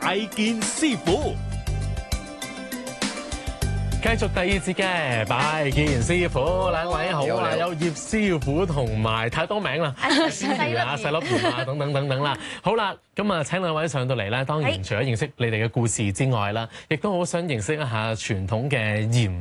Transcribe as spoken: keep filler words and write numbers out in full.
拜見師傅。繼續第二節嘅拜見師傅，兩位好啊，有葉師傅同埋太多名啦，細粒啊、細粒盤啊等等等等啦。好啦，咁啊請兩位上到嚟咧，當然除咗認識你哋嘅故事之外啦，亦都好想認識一下傳統嘅鹽